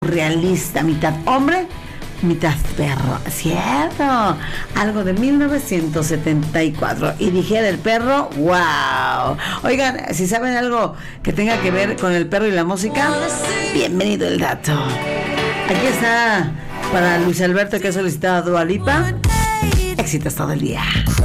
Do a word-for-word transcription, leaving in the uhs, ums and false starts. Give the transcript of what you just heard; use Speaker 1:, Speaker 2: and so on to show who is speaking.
Speaker 1: realista, mitad hombre, mitad perro, ¿cierto? Algo de mil novecientos setenta y cuatro. Y dije del perro, wow. Oigan, si saben algo que tenga que ver con el perro y la música, bienvenido el dato. Aquí está para Luis Alberto, que ha solicitado a Dua Lipa. Éxitos todo el día.